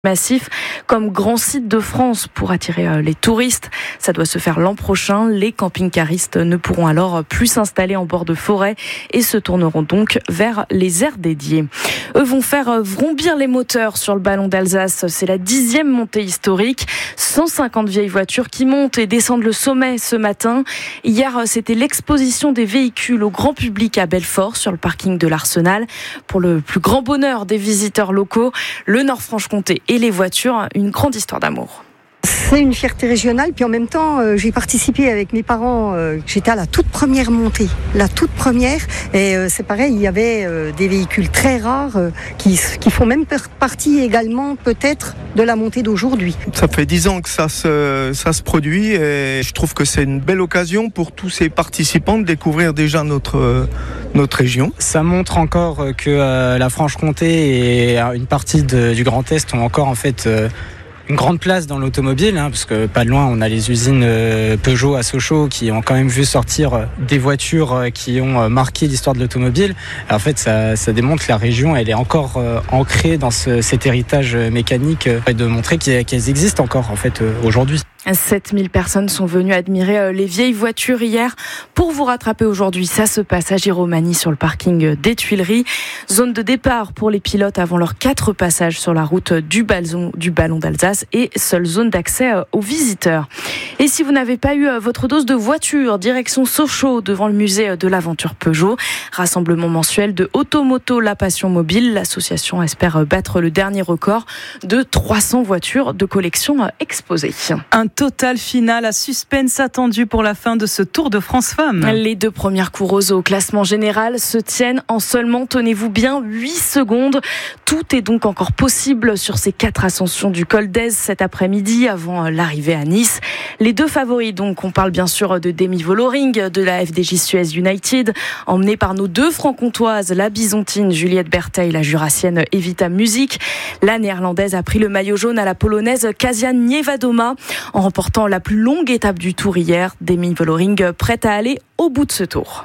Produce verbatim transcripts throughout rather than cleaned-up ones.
massif comme grand site de France pour attirer les touristes. Ça doit se faire l'an prochain. Les camping-caristes ne pourront alors plus s'installer en bord de forêt et se tourneront donc vers les aires dédiées. Eux vont faire vrombir les moteurs sur le ballon d'Alsace. C'est la dixième montée historique. cent cinquante vieilles voitures qui montent et descendent le sommet ce matin. Hier, c'était l'exposition des véhicules au grand public à Belfort sur le parking de l'Arsenal. Pour le plus grand bonheur des visiteurs locaux, le Nord-Franche-Comté et les voitures, une grande histoire d'amour. C'est une fierté régionale, puis en même temps, euh, j'ai participé avec mes parents, euh, j'étais à la toute première montée, la toute première, et euh, c'est pareil, il y avait euh, des véhicules très rares euh, qui, qui font même partie également peut-être de la montée d'aujourd'hui. Ça fait dix ans que ça se, ça se produit et je trouve que c'est une belle occasion pour tous ces participants de découvrir déjà notre, euh, notre région. Ça montre encore que euh, la Franche-Comté et une partie de, du Grand Est ont encore en fait... Euh, une grande place dans l'automobile, hein, parce que pas de loin, on a les usines euh, Peugeot à Sochaux qui ont quand même vu sortir euh, des voitures euh, qui ont euh, marqué l'histoire de l'automobile. Alors, en fait, ça, ça démontre que la région, elle est encore euh, ancrée dans ce, cet héritage mécanique euh, et de montrer qu'elles existent encore en fait euh, aujourd'hui. sept mille personnes sont venues admirer les vieilles voitures hier. Pour vous rattraper aujourd'hui, ça se passe à Giromagny sur le parking des Tuileries. Zone de départ pour les pilotes avant leurs quatre passages sur la route du ballon, du ballon d'Alsace et seule zone d'accès aux visiteurs. Et si vous n'avez pas eu votre dose de voiture, direction Sochaux devant le musée de l'aventure Peugeot. Rassemblement mensuel de Automoto La Passion Mobile. L'association espère battre le dernier record de trois cents voitures de collection exposées. Un total final à suspense attendu pour la fin de ce Tour de France Femmes. Les deux premières coureuses au classement général se tiennent en seulement, tenez-vous bien, huit secondes. Tout est donc encore possible sur ces quatre ascensions du Col d'Èze cet après-midi avant l'arrivée à Nice. Les deux favoris, donc, on parle bien sûr de Demi Vollering de la F D J Suez United, emmenée par nos deux franc-comtoises, la bisontine Juliette Berthet et la jurassienne Evita Music. La néerlandaise a pris le maillot jaune à la polonaise Kasia Niewedoma en remportant la plus longue étape du Tour hier. Demi Vollering prête à aller au bout de ce tour.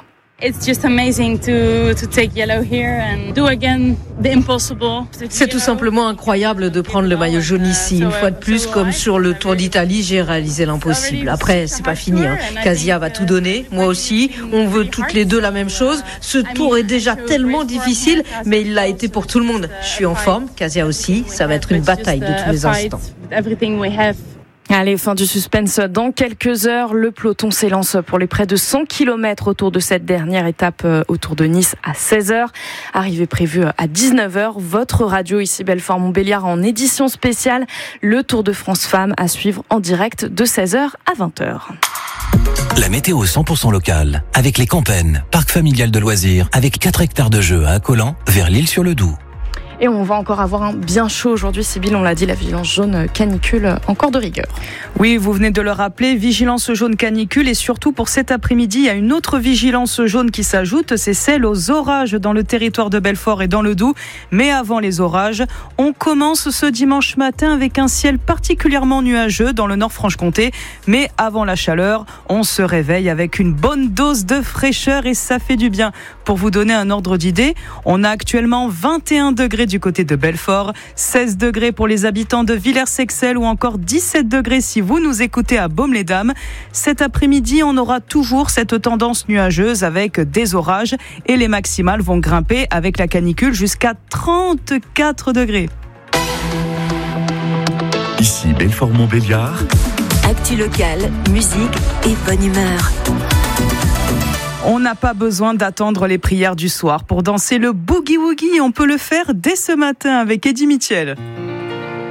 C'est tout simplement incroyable de prendre le maillot jaune ici. Une fois de plus, comme sur le Tour d'Italie, j'ai réalisé l'impossible. Après, c'est pas fini. Hein. Kasia va tout donner, moi aussi. On veut toutes les deux la même chose. Ce tour est déjà tellement difficile, mais il l'a été pour tout le monde. Je suis en forme, Kasia aussi. Ça va être une bataille de tous les instants. Allez, fin du suspense dans quelques heures. Le peloton s'élance pour les près de cent kilomètres autour de cette dernière étape autour de Nice à seize heures. Arrivée prévue à dix-neuf heures. Votre radio ici Belfort-Montbéliard en édition spéciale. Le Tour de France Femmes à suivre en direct de seize heures à vingt heures. La météo cent pour cent locale avec les Campennes, parc familial de loisirs avec quatre hectares de jeux à Accolant vers l'Île-sur-le-Doubs. Et on va encore avoir un bien chaud aujourd'hui, Sybille, on l'a dit, la vigilance jaune canicule encore de rigueur. Oui, vous venez de le rappeler, vigilance jaune canicule et surtout pour cet après-midi, il y a une autre vigilance jaune qui s'ajoute, c'est celle aux orages dans le territoire de Belfort et dans le Doubs. Mais avant les orages, on commence ce dimanche matin avec un ciel particulièrement nuageux dans le Nord-Franche-Comté. Mais avant la chaleur, on se réveille avec une bonne dose de fraîcheur et ça fait du bien. Pour vous donner un ordre d'idée, on a actuellement vingt et un degrés du côté de Belfort, seize degrés pour les habitants de Villers-Sexel ou encore dix-sept degrés si vous nous écoutez à Baume-les-Dames. Cet après-midi, on aura toujours cette tendance nuageuse avec des orages et les maximales vont grimper avec la canicule jusqu'à trente-quatre degrés. Ici Belfort-Montbéliard. Actu locale, musique et bonne humeur. On n'a pas besoin d'attendre les prières du soir pour danser le boogie-woogie. On peut le faire dès ce matin avec Eddie Mitchell.